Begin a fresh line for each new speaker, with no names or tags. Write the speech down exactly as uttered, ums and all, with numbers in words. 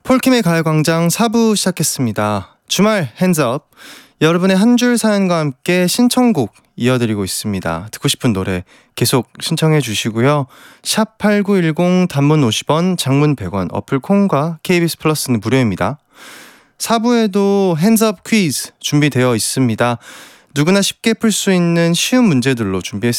폴킴의 가을광장 사 부 시작했습니다. 주말 핸즈업, 여러분의 한 줄 사연과 함께 신청곡 이어드리고 있습니다. 듣고 싶은 노래 계속 신청해 주시고요. 샵 팔구일공, 단문 오십 원, 장문 백 원, 어플 콩과 케이비에스 플러스는 무료입니다. 사 부에도 핸즈업 퀴즈 준비되어 있습니다. 누구나 쉽게 풀 수 있는 쉬운 문제들로 준비했습니다.